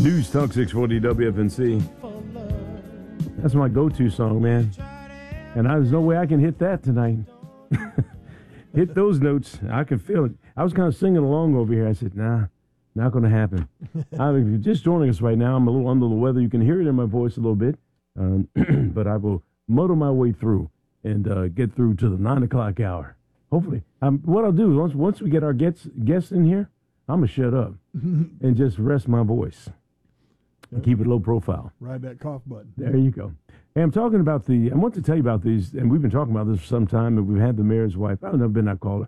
News Talk 640 WFNC. That's my go-to song, man. And there's no way I can hit that tonight. Hit those notes. I can feel it. I was kind of singing along over here. I said, nah, not going to happen. If you're just joining us right now, I'm a little under the weather. You can hear it in my voice a little bit. But I will muddle my way through and get through to the 9 o'clock hour. Hopefully. What I'll do is once we get our guests in here, I'm going to shut up and just rest my voice and keep it low profile. Ride that cough button. There you go. Hey, I'm talking about I want to tell you about these, and we've been talking about this for some time, and we've had the mayor's wife. I've never been not call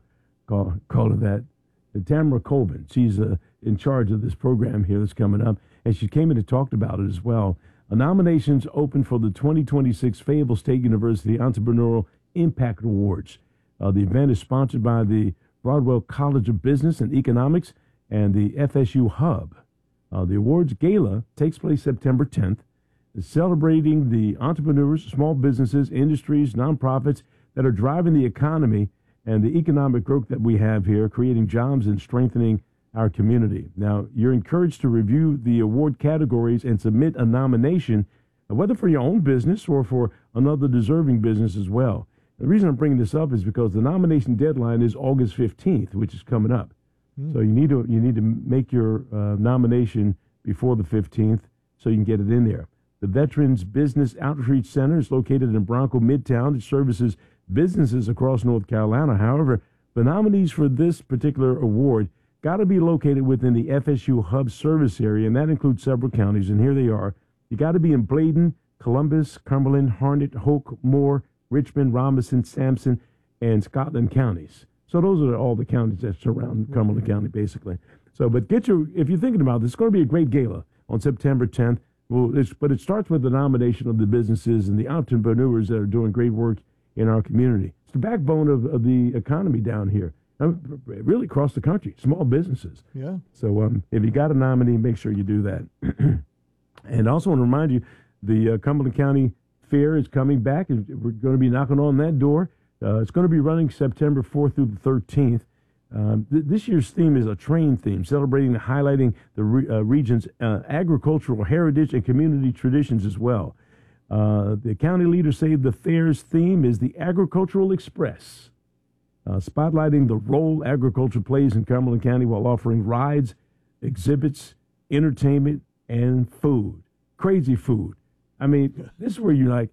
her that. Tamara Colvin. She's in charge of this program here that's coming up, and she came in and talked about it as well. Nominations open for the 2026 Fayetteville State University Entrepreneurial Impact Awards. The event is sponsored by the Broadwell College of Business and Economics and the FSU Hub. The awards gala takes place September 10th, celebrating the entrepreneurs, small businesses, industries, nonprofits that are driving the economy and the economic growth that we have here, creating jobs and strengthening our community. Now, you're encouraged to review the award categories and submit a nomination, whether for your own business or for another deserving business as well. The reason I'm bringing this up is because the nomination deadline is August 15th, which is coming up. So you need to make your nomination before the 15th so you can get it in there. The Veterans Business Outreach Center is located in Bronco Midtown. It services businesses across North Carolina. However, the nominees for this particular award got to be located within the FSU Hub service area, and that includes several counties, and here they are. You got to be in Bladen, Columbus, Cumberland, Harnett, Hoke, Moore, Richmond, Robinson, Sampson, and Scotland counties. So those are all the counties that surround Cumberland County, basically. So, but if you're thinking about this, it's going to be a great gala on September 10th. Well, but it starts with the nomination of the businesses and the entrepreneurs that are doing great work in our community. It's the backbone of the economy down here, really across the country, small businesses. Yeah. So if you got a nominee, make sure you do that. And I also want to remind you, the Cumberland County Fair is coming back. We're going to be knocking on that door. It's going to be running September 4th through the 13th. This year's theme is a train theme, celebrating and highlighting the region's agricultural heritage and community traditions as well. The county leaders say the fair's theme is the Agricultural Express, spotlighting the role agriculture plays in Cumberland County while offering rides, exhibits, entertainment, and food. Crazy food. I mean, this is where you're like,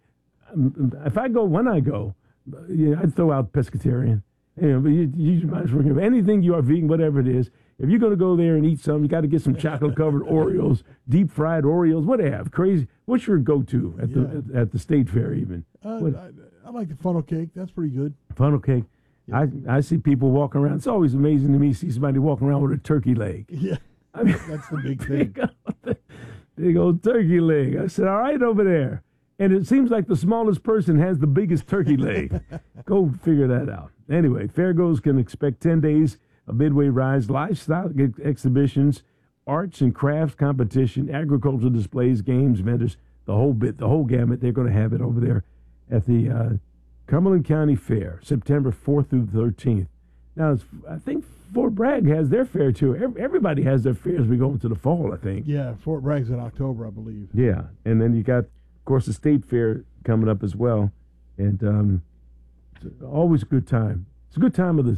when I go, I'd throw out pescatarian. But you might as well give anything you are vegan, whatever it is. If you're going to go there and eat something, you got to get some chocolate-covered Oreos, deep-fried Oreos. What do they have? Crazy. What's your go-to at the state fair even? I like the funnel cake. That's pretty good. Funnel cake. Yeah. I see people walking around. It's always amazing to me to see somebody walking around with a turkey leg. Yeah, I mean, that's the big thing. Big old turkey leg. I said, all right, over there. And it seems like the smallest person has the biggest turkey leg. Go figure that out. Anyway, fairgoers can expect 10 days of midway rides, lifestyle exhibitions, arts and crafts competition, agricultural displays, games, vendors, the whole gamut. They're going to have it over there at the Cumberland County Fair, September 4th through the 13th. Now, I think Fort Bragg has their fair, too. Everybody has their fair as we go into the fall, I think. Yeah, Fort Bragg's in October, I believe. Yeah, and then you got, of course, the state fair coming up as well. And it's always a good time. It's a good time of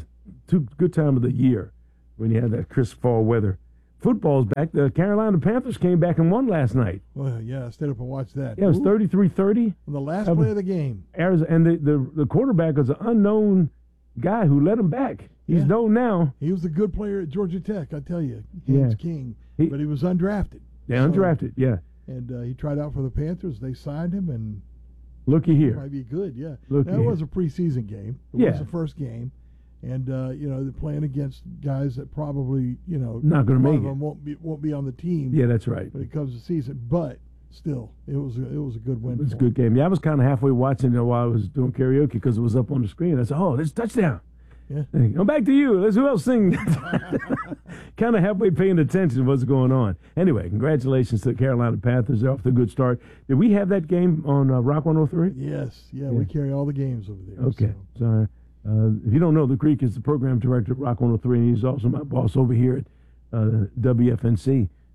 the year when you have that crisp fall weather. Football's back. The Carolina Panthers came back and won last night. Well, yeah, I stayed up and watched that. Yeah, it was 33-30. On the last play of the game. Arizona, and the quarterback was an unknown guy who led him back. He's known now. He was a good player at Georgia Tech, I tell you. Haynes King. But he was undrafted. Yeah, undrafted, yeah. And he tried out for the Panthers. They signed him, and looky here. Might be good, yeah. Looky now, it was a preseason game. It was the first game. And, they're playing against guys that probably, not going to make it. Won't be on the team. Yeah, that's right. When it comes to season. But still, it was a good win. It was a good game. Yeah, I was kind of halfway watching it while I was doing karaoke because it was up on the screen. I said, oh, there's a touchdown. Yeah. Go back to you. Let's who else sing. Kind of halfway paying attention to what's going on. Anyway, congratulations to the Carolina Panthers. They're off to a good start. Did we have that game on Rock 103? Yes. Yeah, we carry all the games over there. Okay. So if you don't know, the Greek is the program director at Rock 103, and he's also my boss over here at WFNC.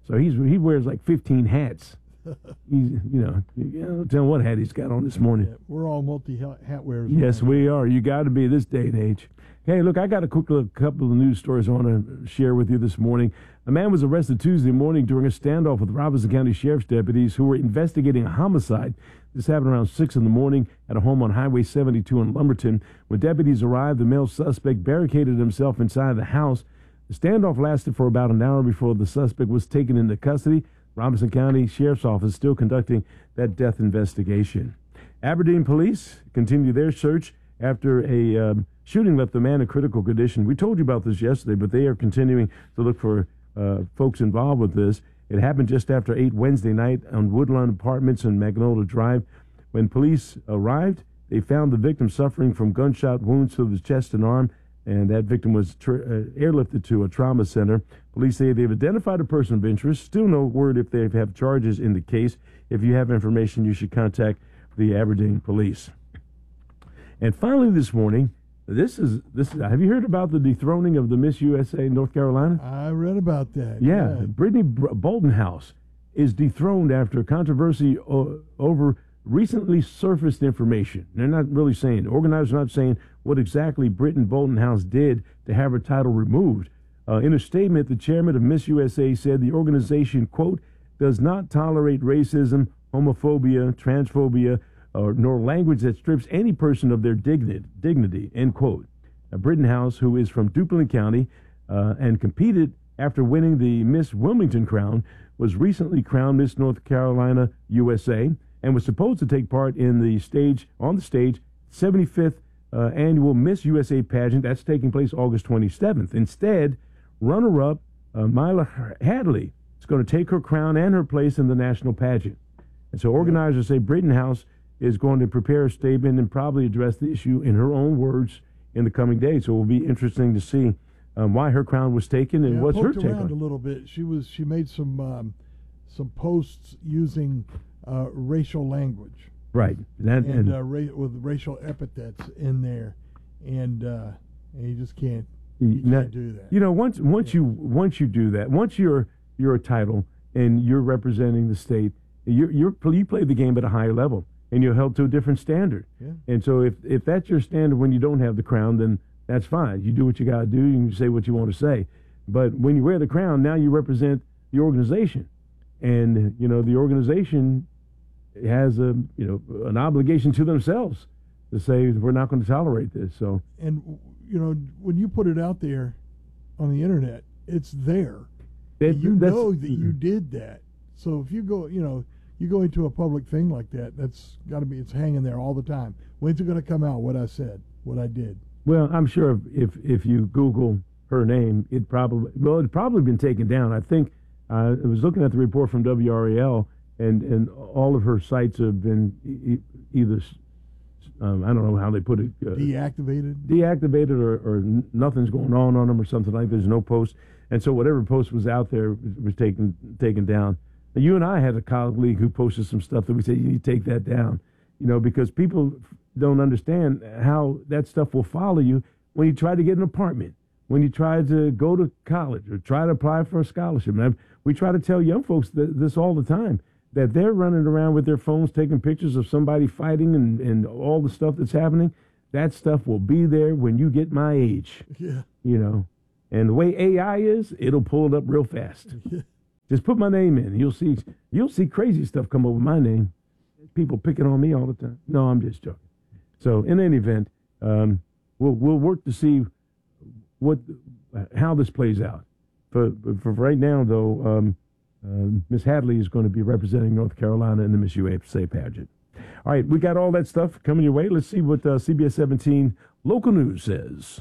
So he wears like 15 hats. He's, tell him what hat he's got on this morning. Yeah, we're all multi-hat wearers. Yes, we are. You got to be this day and age. Hey, look, I got a quick couple of news stories I want to share with you this morning. A man was arrested Tuesday morning during a standoff with Robeson County Sheriff's deputies who were investigating a homicide. This happened around 6 in the morning at a home on Highway 72 in Lumberton. When deputies arrived, the male suspect barricaded himself inside the house. The standoff lasted for about an hour before the suspect was taken into custody. Robeson County Sheriff's Office still conducting that death investigation. Aberdeen police continue their search after a shooting left the man in critical condition. We told you about this yesterday, but they are continuing to look for folks involved with this. It happened just after 8 Wednesday night on Woodlawn Apartments and Magnolia Drive. When police arrived, they found the victim suffering from gunshot wounds to the chest and arm, and that victim was airlifted to a trauma center. Police say they've identified a person of interest. Still no word if they have charges in the case. If you have information, you should contact the Aberdeen police. And finally this morning, this is. Have you heard about the dethroning of the Miss USA North Carolina? I read about that. Yeah. Brittany Boldenhouse is dethroned after controversy over recently surfaced information. They're not really saying, organizers are not saying what exactly Brittany Boldenhouse did to have her title removed. In a statement, the chairman of Miss USA said the organization, quote, does not tolerate racism, homophobia, transphobia, nor language that strips any person of their dignity, end quote. Now, Brittany, who is from Duplin County and competed after winning the Miss Wilmington crown, was recently crowned Miss North Carolina USA and was supposed to take part in the 75th annual Miss USA pageant. That's taking place August 27th. Instead, runner-up Mila Hadley is going to take her crown and her place in the national pageant. And so organizers say Brittany is going to prepare a statement and probably address the issue in her own words in the coming days. So it will be interesting to see why her crown was taken and what's her take on it. A little bit. She made some posts using racial language, right? With racial epithets in there, and you just can't. You can't do that. Once you do that, once you're a title and you're representing the state, you play the game at a higher level. And you're held to a different standard. Yeah. And so if that's your standard when you don't have the crown, then that's fine. You do what you got to do. You can say what you want to say. But when you wear the crown, now you represent the organization. And, the organization has an obligation to themselves to say we're not going to tolerate this. So, and, when you put it out there on the Internet, it's there. That you did that. So if you go, you go into a public thing like that, that's got to be, it's hanging there all the time. When's it going to come out, what I said, what I did? Well, I'm sure if you Google her name, it'd probably been taken down. I think I was looking at the report from WRAL, and all of her sites have been either, I don't know how they put it. Deactivated or nothing's going on them or something like that. There's no post. And so whatever post was out there was taken down. You and I had a colleague who posted some stuff that we said, you need to take that down, because people don't understand how that stuff will follow you when you try to get an apartment, when you try to go to college or try to apply for a scholarship. And we try to tell young folks this all the time, that they're running around with their phones taking pictures of somebody fighting and all the stuff that's happening. That stuff will be there when you get my age, And the way AI is, it'll pull it up real fast. Yeah. Just put my name in. You'll see crazy stuff come over my name. People picking on me all the time. No, I'm just joking. So in any event, we'll work to see how this plays out. For right now, though, Miss Hadley is going to be representing North Carolina in the Miss USA pageant. All right, we got all that stuff coming your way. Let's see what CBS 17 local news says.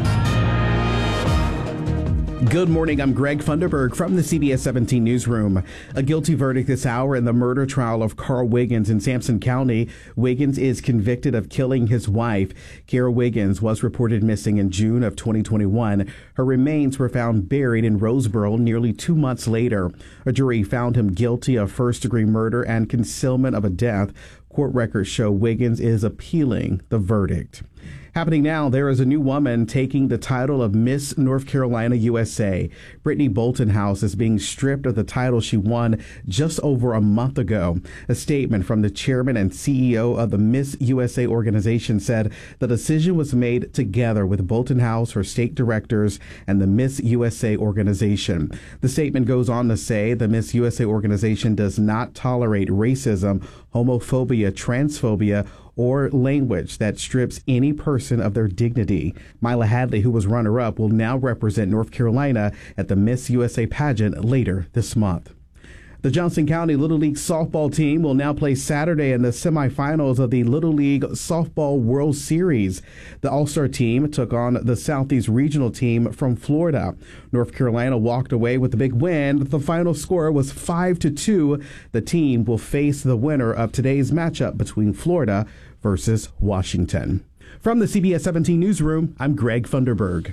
Good morning. I'm Greg Funderburg from the CBS 17 newsroom. A guilty verdict this hour in the murder trial of Carl Wiggins in Sampson County. Wiggins is convicted of killing his wife. Kara Wiggins was reported missing in June of 2021. Her remains were found buried in Roseboro nearly 2 months later. A jury found him guilty of first-degree murder and concealment of a death. Court records show Wiggins is appealing the verdict. Happening now, there is a new woman taking the title of Miss North Carolina USA. Brittany Bolton-House is being stripped of the title she won just over a month ago. A statement from the chairman and CEO of the Miss USA organization said the decision was made together with Bolton-House, her state directors, and the Miss USA organization. The statement goes on to say the Miss USA organization does not tolerate racism, homophobia, transphobia, or language that strips any person of their dignity. Mila Hadley, who was runner-up, will now represent North Carolina at the Miss USA pageant later this month. The Johnson County Little League softball team will now play Saturday in the semifinals of the Little League Softball World Series. The All-Star team took on the Southeast Regional team from Florida. North Carolina walked away with the big win. The final score was 5-2. The team will face the winner of today's matchup between Florida versus Washington. From the CBS 17 newsroom, I'm Greg Funderburg.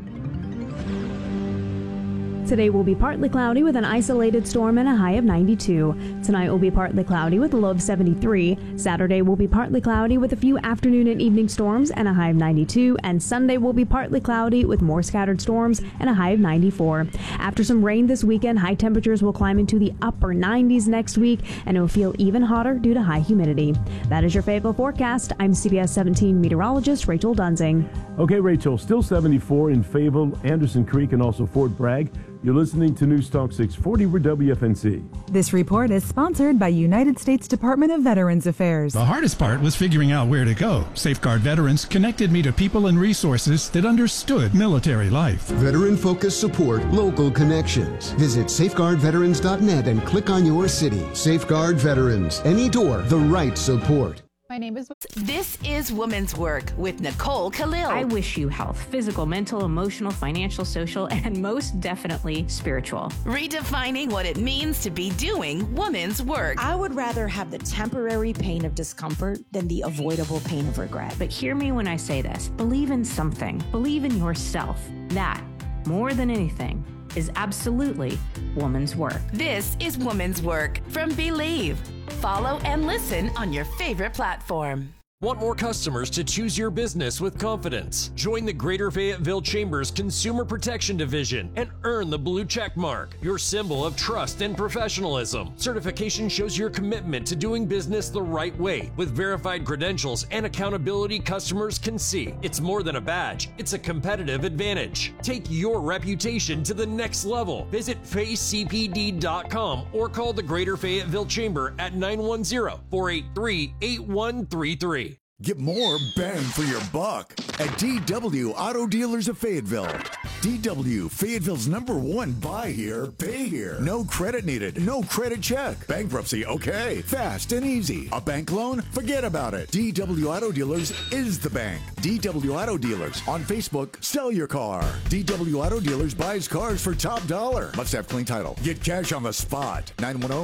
Today will be partly cloudy with an isolated storm and a high of 92. Tonight will be partly cloudy with a low of 73. Saturday will be partly cloudy with a few afternoon and evening storms and a high of 92. And Sunday will be partly cloudy with more scattered storms and a high of 94. After some rain this weekend, high temperatures will climb into the upper 90s next week, and it will feel even hotter due to high humidity. That is your Fayetteville forecast. I'm CBS 17 meteorologist Rachel Dunsing. Okay, Rachel, still 74 in Fayetteville, Anderson Creek, and also Fort Bragg. You're listening to News Talk 640 with WFNC. This report is sponsored by United States Department of Veterans Affairs. The hardest part was figuring out where to go. Safeguard Veterans connected me to people and resources that understood military life. Veteran-focused support, local connections. Visit safeguardveterans.net and click on your city. Safeguard Veterans. Any door, the right support. My name is... This is Women's Work with Nicole Khalil. I wish you health, physical, mental, emotional, financial, social, and most definitely spiritual. Redefining what it means to be doing women's work. I would rather have the temporary pain of discomfort than the avoidable pain of regret. But hear me when I say this. Believe in something. Believe in yourself. That, more than anything, is absolutely woman's work. This is Women's Work from Believe. Follow and listen on your favorite platform. Want more customers to choose your business with confidence? Join the Greater Fayetteville Chamber's Consumer Protection Division and earn the blue check mark, your symbol of trust and professionalism. Certification shows your commitment to doing business the right way. With verified credentials and accountability customers can see. It's more than a badge, it's a competitive advantage. Take your reputation to the next level. Visit facecpd.com or call the Greater Fayetteville Chamber at 910-483-8133. Get more bang for your buck at DW Auto Dealers of Fayetteville. DW, Fayetteville's #1 buy here, pay here. No credit needed, no credit check. Bankruptcy, okay. Fast and easy. A bank loan? Forget about it. DW Auto Dealers is the bank. DW Auto Dealers. On Facebook, sell your car. DW Auto Dealers buys cars for top dollar. Must have clean title. Get cash on the spot.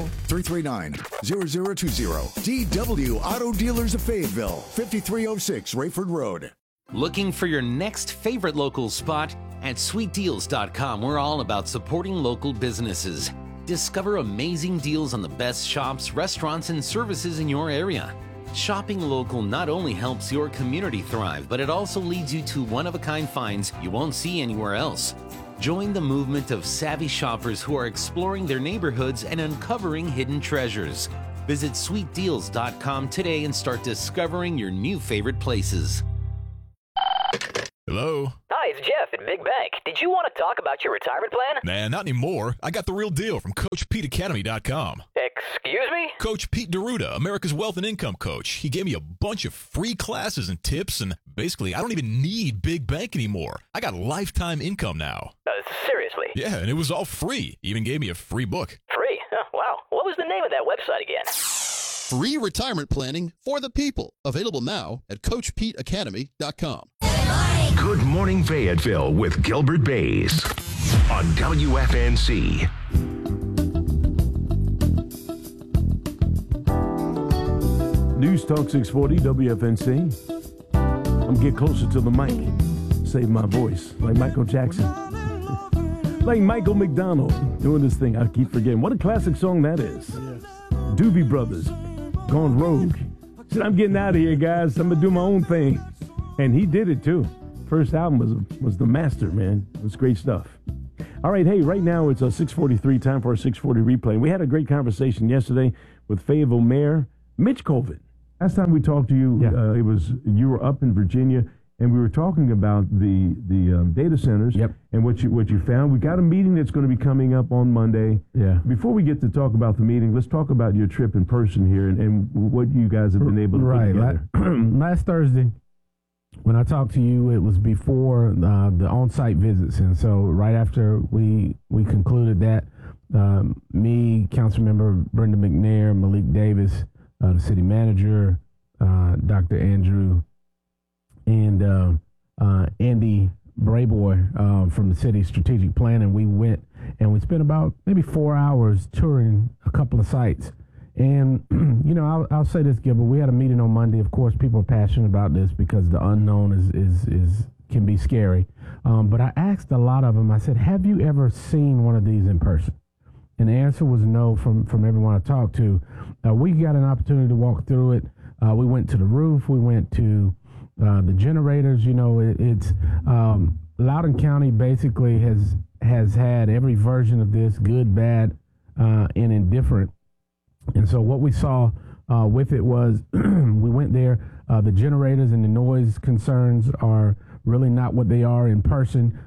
910-339-0020. DW Auto Dealers of Fayetteville. 5306 Rayford Road. Looking for your next favorite local spot? At sweetdeals.com, we're all about supporting local businesses. Discover amazing deals on the best shops, restaurants, and services in your area. Shopping local not only helps your community thrive, but it also leads you to one-of-a-kind finds you won't see anywhere else. Join the movement of savvy shoppers who are exploring their neighborhoods and uncovering hidden treasures. Visit sweetdeals.com today and start discovering your new favorite places. Hello? Hi, it's Jeff at Big Bank. Did you want to talk about your retirement plan? Nah, not anymore. I got the real deal from CoachPeteAcademy.com. Excuse me? Coach Pete D'Arruda, America's Wealth and Income Coach. He gave me a bunch of free classes and tips, and basically, I don't even need Big Bank anymore. I got lifetime income now. Seriously? Yeah, and it was all free. He even gave me a free book. Free? Oh, wow. What was the name of that website again? Free retirement planning for the people. Available now at CoachPeteAcademy.com. Good Morning Fayetteville with Gilbert Bays on WFNC. News Talk 640 WFNC. I'm getting closer to the mic. Save my voice like Michael Jackson. Like Michael McDonald doing this thing. I keep forgetting. What a classic song that is. Yes. Doobie Brothers, Gone Rogue. Said, I'm getting out of here, guys. I'm going to do my own thing. And he did it, too. First album was the master, man. It was great stuff. All right, hey, right now it's 6:43, time for our 6:40 replay. We had a great conversation yesterday with Fayetteville Mayor Mitch Colvin. Last time we talked to you, you were up in Virginia, and we were talking about the data centers and what you found. We got a meeting that's going to be coming up on Monday. Yeah. Before we get to talk about the meeting, let's talk about your trip in person here and what you guys have been able to put together. Last Thursday, when I talked to you, it was before the on-site visits, and so right after we concluded that, me, Councilmember Brenda McNair, Malik Davis, the city manager, Dr. Andrew, and Andy Brayboy from the city strategic planning, we went and we spent about maybe 4 hours touring a couple of sites. And, you know, I'll say this, Gilbert, we had a meeting on Monday. Of course, people are passionate about this because the unknown can be scary. But I asked a lot of them, I said, have you ever seen one of these in person? And the answer was no from everyone I talked to. We got an opportunity to walk through it. We went to the roof. We went to the generators. You know, it's Loudoun County basically has had every version of this, good, bad, and indifferent. And so what we saw with it was we went there. The generators and the noise concerns are really not what they are in person.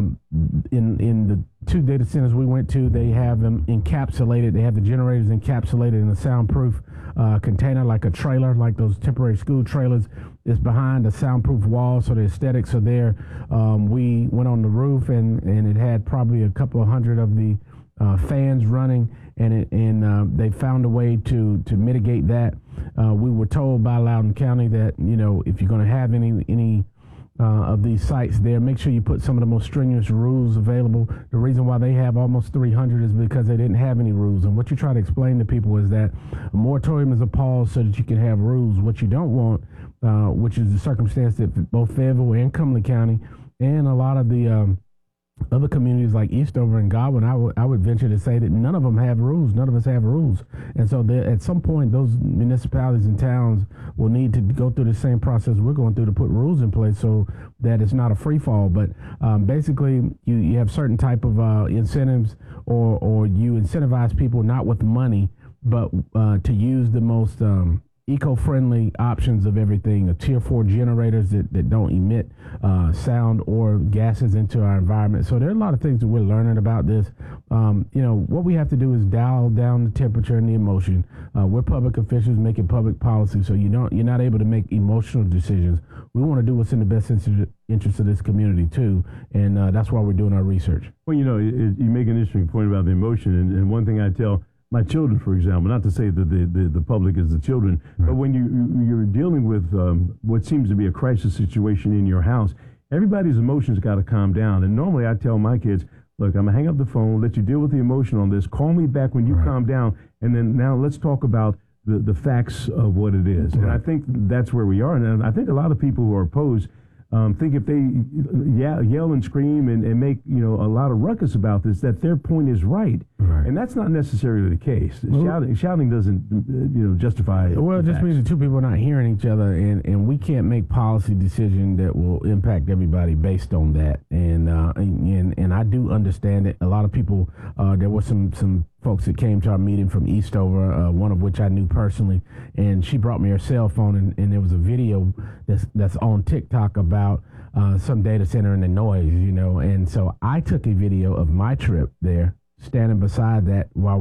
In the two data centers we went to, they have them encapsulated. They have the generators encapsulated in a soundproof container, like a trailer, like those temporary school trailers. It's behind a soundproof wall, so the aesthetics are there. We went on the roof, and it had probably a couple of hundred of the fans running, and they found a way to mitigate that. We were told by Loudoun County that, you know, if you're going to have any of these sites there, make sure you put some of the most strenuous rules available. The reason why they have almost 300 is because they didn't have any rules. And what you try to explain to people is that a moratorium is a pause so that you can have rules. What you don't want, which is the circumstance that both Fayetteville and Cumberland County and a lot of the other communities like Eastover and Godwin, I would venture to say that none of them have rules. None of us have rules. And so at some point, those municipalities and towns will need to go through the same process we're going through to put rules in place so that it's not a free fall. But basically, you have certain type of incentives or you incentivize people not with money, but to use the most eco-friendly options of everything, Tier 4 generators that don't emit sound or gases into our environment. So there are a lot of things that we're learning about this. You know, what we have to do is dial down the temperature and the emotion. We're public officials making public policy, so you're not able to make emotional decisions. We want to do what's in the best interest of this community too, and that's why we're doing our research. Well, you know, you make an interesting point about the emotion, and one thing I tell my children, for example, not to say that the public is the children, but when you're dealing with what seems to be a crisis situation in your house, everybody's emotions got to calm down. And normally I tell my kids, look, I'm going to hang up the phone, let you deal with the emotion on this, call me back when you calm down, and then now let's talk about the facts of what it is. And I think that's where we are. And I think a lot of people who are opposed think if they yell and scream and make, you know, a lot of ruckus about this, that their point is right. And that's not necessarily the case. Shouting doesn't, you know, justify it. Well, it just means that two people are not hearing each other, and we can't make policy decisions that will impact everybody based on that. And I do understand it. A lot of people, there were some folks that came to our meeting from Eastover, one of which I knew personally, and she brought me her cell phone, and there was a video that's on TikTok about some data center and the noise, you know, and so I took a video of my trip there, standing beside that while